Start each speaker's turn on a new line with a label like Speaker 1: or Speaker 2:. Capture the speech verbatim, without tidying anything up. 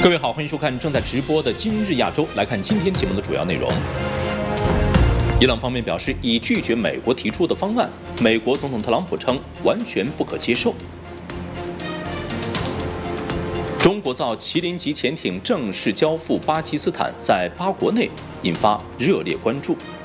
Speaker 1: 各位好，欢迎收看正在直播的《今日亚洲》。来看今天节目的主要内容。伊朗方面表示已拒绝美国提出的方案，美国总统特朗普称完全不可接受。中国造麒麟级潜艇正式交付巴基斯坦，在八国内引发热烈关注。